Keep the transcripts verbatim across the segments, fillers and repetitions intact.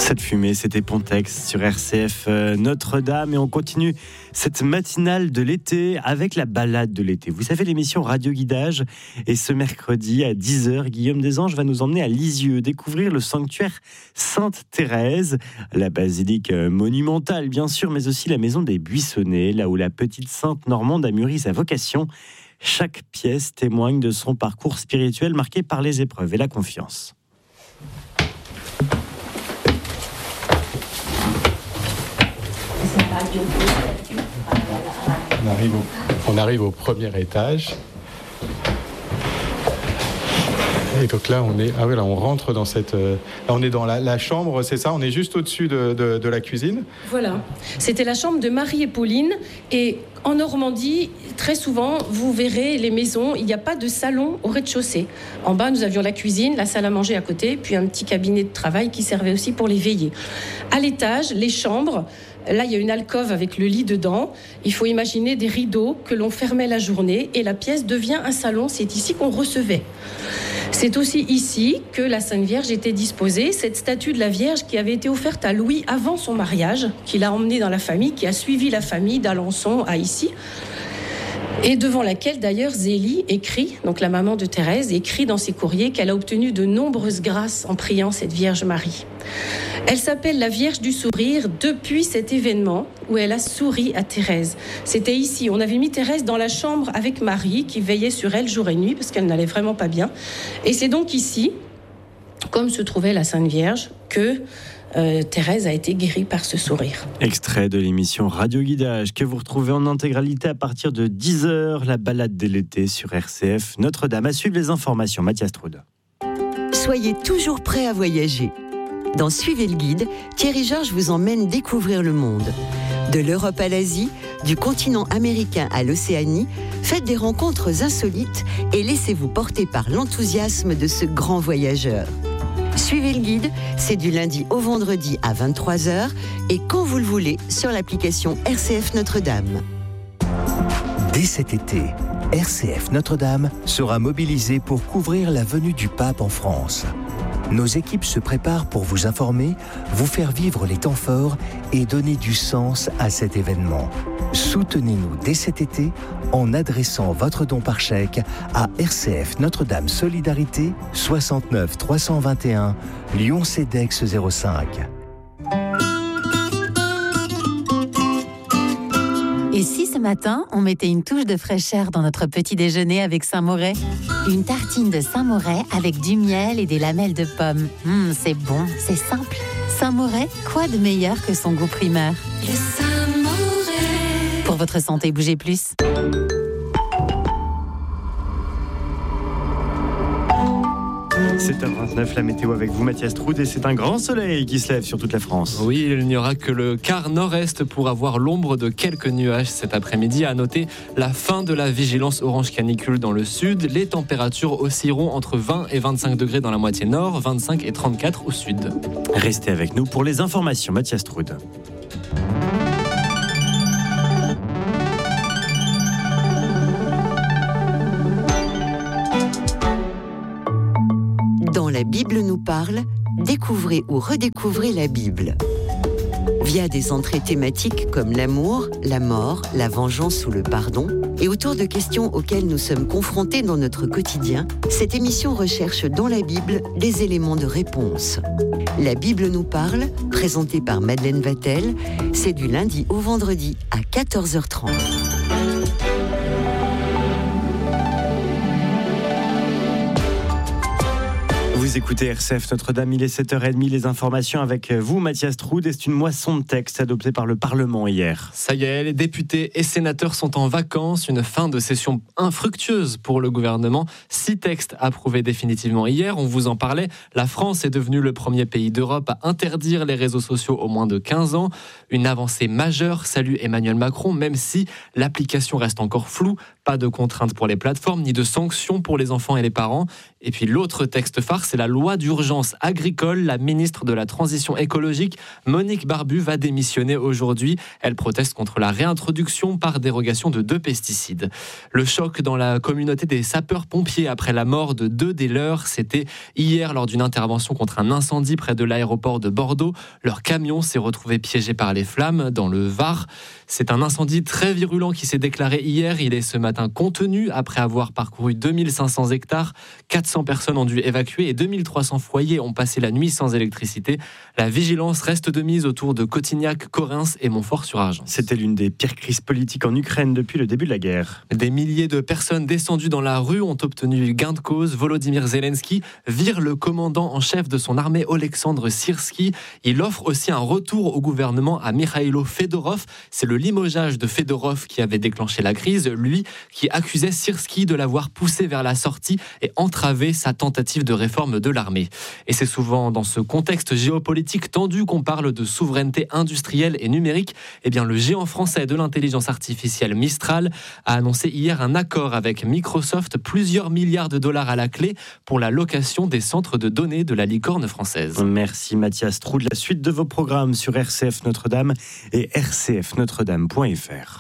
Cette fumée, c'était Pontex sur R C F euh, Notre-Dame et on continue cette matinale de l'été avec la balade de l'été. Vous savez, l'émission Radio Guidage et ce mercredi à dix heures, Guillaume Desanges va nous emmener à Lisieux, découvrir le sanctuaire Sainte-Thérèse, la basilique monumentale bien sûr, mais aussi la maison des Buissonnets, là où la petite sainte normande a mûri sa vocation. Chaque pièce témoigne de son parcours spirituel marqué par les épreuves et la confiance. On arrive, au, on arrive au premier étage. Et donc là, on est, ah oui, là, on rentre dans cette, là, on est dans la, la chambre, c'est ça. On est juste au-dessus de, de, de la cuisine. Voilà, c'était la chambre de Marie et Pauline. Et en Normandie, très souvent, vous verrez les maisons, il n'y a pas de salon au rez-de-chaussée. En bas, nous avions la cuisine, la salle à manger à côté, puis un petit cabinet de travail qui servait aussi pour les veillées. À l'étage, les chambres. Là, il y a une alcôve avec le lit dedans. Il faut imaginer des rideaux que l'on fermait la journée et la pièce devient un salon. C'est ici qu'on recevait. C'est aussi ici que la Sainte Vierge était disposée. Cette statue de la Vierge qui avait été offerte à Louis avant son mariage, qu'il a emmenée dans la famille, qui a suivi la famille d'Alençon à ici. Et devant laquelle d'ailleurs Zélie écrit, donc la maman de Thérèse, écrit dans ses courriers qu'elle a obtenu de nombreuses grâces en priant cette Vierge Marie. Elle s'appelle la Vierge du Sourire depuis cet événement où elle a souri à Thérèse. C'était ici, on avait mis Thérèse dans la chambre avec Marie qui veillait sur elle jour et nuit parce qu'elle n'allait vraiment pas bien. Et c'est donc ici, comme se trouvait la Sainte Vierge, que Euh, Thérèse a été guérie par ce sourire. Extrait de l'émission Radio Guidage que vous retrouvez en intégralité à partir de dix heures, la balade de l'été sur R C F Notre-Dame. À suivre les informations, Mathias Trude. Soyez toujours prêts à voyager. Dans Suivez le guide, Thierry Georges vous emmène découvrir le monde. De l'Europe à l'Asie, du continent américain à l'Océanie, faites des rencontres insolites et laissez-vous porter par l'enthousiasme de ce grand voyageur. Suivez le guide, c'est du lundi au vendredi à vingt-trois heures et quand vous le voulez sur l'application R C F Notre-Dame. Dès cet été, R C F Notre-Dame sera mobilisée pour couvrir la venue du pape en France. Nos équipes se préparent pour vous informer, vous faire vivre les temps forts et donner du sens à cet événement. Soutenez-nous dès cet été en adressant votre don par chèque à R C F Notre-Dame Solidarité soixante-neuf trois cent vingt et un Lyon-Cedex zéro cinq. Et si ce matin, on mettait une touche de fraîcheur dans notre petit déjeuner avec Saint-Moret ? Une tartine de Saint-Moret avec du miel et des lamelles de pommes. Mmh, c'est bon, c'est simple. Saint-Moret, quoi de meilleur que son goût primaire ? Le Saint-Moret. Pour votre santé, bougez plus. sept heures vingt-neuf, la météo avec vous, Mathias Trude, et c'est un grand soleil qui se lève sur toute la France. Oui, il n'y aura que le quart nord-est pour avoir l'ombre de quelques nuages cet après-midi. À noter la fin de la vigilance orange canicule dans le sud. Les températures oscilleront entre vingt et vingt-cinq degrés dans la moitié nord, vingt-cinq et trente-quatre au sud. Restez avec nous pour les informations, Mathias Trude. Dans La Bible nous parle, découvrez ou redécouvrez la Bible. Via des entrées thématiques comme l'amour, la mort, la vengeance ou le pardon, et autour de questions auxquelles nous sommes confrontés dans notre quotidien, cette émission recherche dans la Bible des éléments de réponse. La Bible nous parle, présentée par Madeleine Vatel, c'est du lundi au vendredi à quatorze heures trente. Vous écoutez R C F Notre-Dame, il est sept heures trente, les informations avec vous, Mathias Trude, et c'est une moisson de textes adoptée par le Parlement hier. Ça y est, les députés et sénateurs sont en vacances, une fin de session infructueuse pour le gouvernement. Six textes approuvés définitivement hier, on vous en parlait. La France est devenue le premier pays d'Europe à interdire les réseaux sociaux aux moins de quinze ans. Une avancée majeure, salue Emmanuel Macron, même si l'application reste encore floue. Pas de contraintes pour les plateformes, ni de sanctions pour les enfants et les parents. Et puis l'autre texte phare, c'est la loi d'urgence agricole. La ministre de la Transition écologique, Monique Barbu, va démissionner aujourd'hui. Elle proteste contre la réintroduction par dérogation de deux pesticides. Le choc dans la communauté des sapeurs-pompiers après la mort de deux des leurs, c'était hier lors d'une intervention contre un incendie près de l'aéroport de Bordeaux. Leur camion s'est retrouvé piégé par les flammes dans le Var. C'est un incendie très virulent qui s'est déclaré hier. Il est ce matin contenu après avoir parcouru deux mille cinq cents hectares. quatre cents personnes ont dû évacuer et deux mille trois cents foyers ont passé la nuit sans électricité. La vigilance reste de mise autour de Cotignac, Correns et Montfort-sur-Argens. C'était l'une des pires crises politiques en Ukraine depuis le début de la guerre. Des milliers de personnes descendues dans la rue ont obtenu gain de cause. Volodymyr Zelensky vire le commandant en chef de son armée, Oleksandr Syrski. Il offre aussi un retour au gouvernement à Mikhailo Fedorov. C'est le limogeage de Fedorov qui avait déclenché la crise, lui qui accusait Syrski de l'avoir poussé vers la sortie et entravé sa tentative de réforme de l'armée. Et c'est souvent dans ce contexte géopolitique tendu qu'on parle de souveraineté industrielle et numérique. Eh bien, le géant français de l'intelligence artificielle Mistral a annoncé hier un accord avec Microsoft, plusieurs milliards de dollars à la clé pour la location des centres de données de la licorne française. Merci Mathias Troud. La suite de vos programmes sur R C F Notre-Dame et r c f notre dame point f r.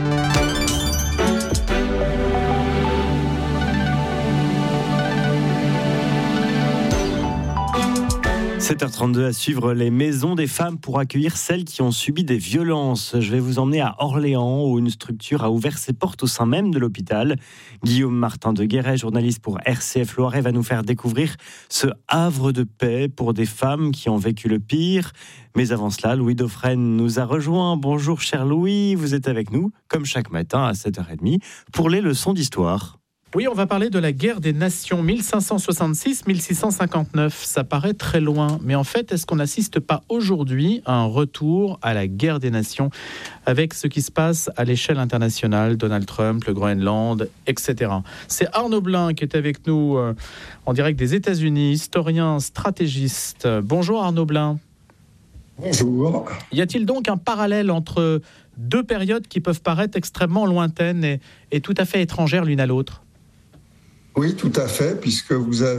sept heures trente-deux à suivre les maisons des femmes pour accueillir celles qui ont subi des violences. Je vais vous emmener à Orléans où une structure a ouvert ses portes au sein même de l'hôpital. Guillaume Martin de Guéret, journaliste pour R C F Loiret, va nous faire découvrir ce havre de paix pour des femmes qui ont vécu le pire. Mais avant cela, Louis Dauphren nous a rejoint. Bonjour cher Louis, vous êtes avec nous comme chaque matin à sept heures trente pour les leçons d'histoire. Oui, on va parler de la guerre des nations mille cinq cent soixante-six à mille six cent cinquante-neuf. Ça paraît très loin, mais en fait, est-ce qu'on n'assiste pas aujourd'hui à un retour à la guerre des nations avec ce qui se passe à l'échelle internationale, Donald Trump, le Groenland, et cetera. C'est Arnaud Blin qui est avec nous euh, en direct des États-Unis, historien, stratégiste. Bonjour Arnaud Blin. Bonjour. Y a-t-il donc un parallèle entre deux périodes qui peuvent paraître extrêmement lointaines et, et tout à fait étrangères l'une à l'autre ? Oui, tout à fait, puisque vous avez